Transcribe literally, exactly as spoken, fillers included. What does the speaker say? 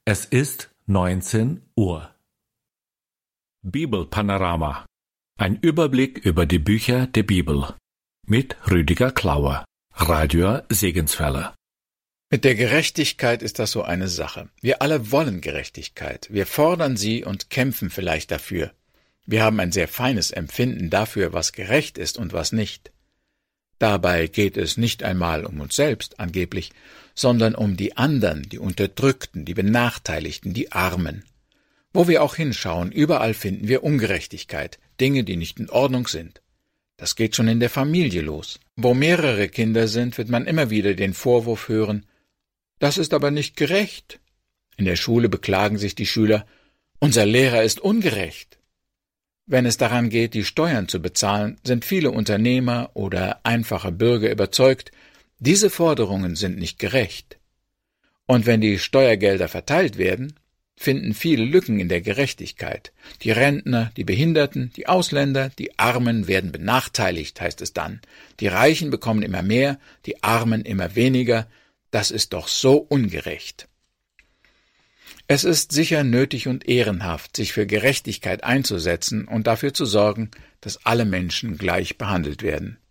Es ist neunzehn Uhr. Bibelpanorama. Ein Überblick über die Bücher der Bibel. Mit Rüdiger Klauer. Radio Segenswelle. Mit der Gerechtigkeit ist das so eine Sache. Wir alle wollen Gerechtigkeit. Wir fordern sie und kämpfen vielleicht dafür. Wir haben ein sehr feines Empfinden dafür, was gerecht ist und was nicht. Dabei geht es nicht einmal um uns selbst angeblich, sondern um die anderen, die Unterdrückten, die Benachteiligten, die Armen. Wo wir auch hinschauen, überall finden wir Ungerechtigkeit, Dinge, die nicht in Ordnung sind. Das geht schon in der Familie los. Wo mehrere Kinder sind, wird man immer wieder den Vorwurf hören, das ist aber nicht gerecht. In der Schule beklagen sich die Schüler, unser Lehrer ist ungerecht. Wenn es daran geht, die Steuern zu bezahlen, sind viele Unternehmer oder einfache Bürger überzeugt, diese Forderungen sind nicht gerecht. Und wenn die Steuergelder verteilt werden, finden viele Lücken in der Gerechtigkeit. Die Rentner, die Behinderten, die Ausländer, die Armen werden benachteiligt, heißt es dann. Die Reichen bekommen immer mehr, die Armen immer weniger. Das ist doch so ungerecht. Es ist sicher nötig und ehrenhaft, sich für Gerechtigkeit einzusetzen und dafür zu sorgen, dass alle Menschen gleich behandelt werden.